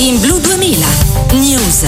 In Blu 2000 News.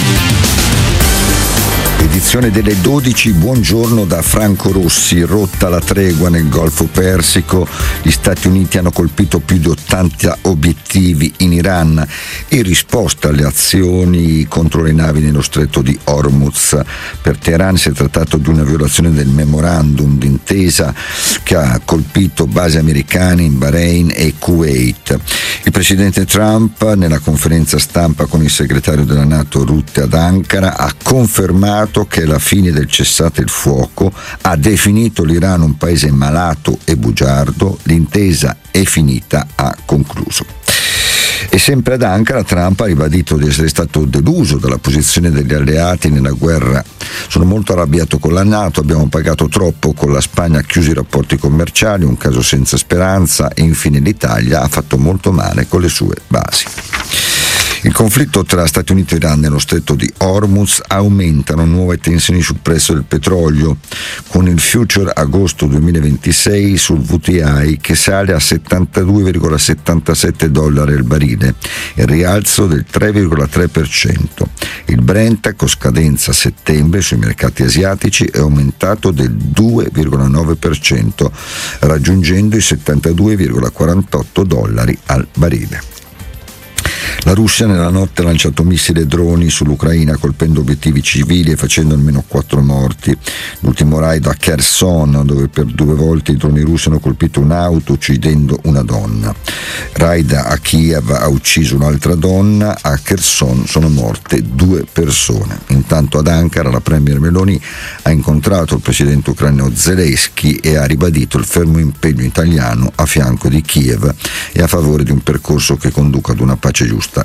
Edizione delle 12, buongiorno da Franco Rossi. Rotta la tregua nel Golfo Persico, gli Stati Uniti hanno colpito più di 80 obiettivi in Iran in risposta alle azioni contro le navi nello stretto di Hormuz. Per Teheran si è trattato di una violazione del memorandum d'intesa che ha colpito basi americane in Bahrain e Kuwait. Il presidente Trump, nella conferenza stampa con il segretario della NATO Rutte ad Ankara, ha confermato che è la fine del cessate il fuoco, ha definito l'Iran un paese malato e bugiardo, l'intesa è finita, ha concluso. E sempre ad Ankara Trump ha ribadito di essere stato deluso dalla posizione degli alleati nella guerra. Sono molto arrabbiato con la NATO, abbiamo pagato troppo, con la Spagna ha chiuso i rapporti commerciali, un caso senza speranza, e infine l'Italia ha fatto molto male con le sue basi. Il conflitto tra Stati Uniti e Iran nello stretto di Hormuz aumentano nuove tensioni sul prezzo del petrolio, con il future agosto 2026 sul WTI che sale a $72,77 al barile, il rialzo del 3,3%. Il Brent, con scadenza a settembre sui mercati asiatici, è aumentato del 2,9%, raggiungendo i $72,48 al barile. La Russia nella notte ha lanciato missili e droni sull'Ucraina colpendo obiettivi civili e facendo almeno 4 morti. L'ultimo raid a Kherson, dove per 2 volte i droni russi hanno colpito un'auto uccidendo una donna. Raid a Kiev ha ucciso un'altra donna, a Kherson sono morte 2 persone. Intanto ad Ankara la premier Meloni ha incontrato il presidente ucraino Zelensky e ha ribadito il fermo impegno italiano a fianco di Kiev e a favore di un percorso che conduca ad una pace giusta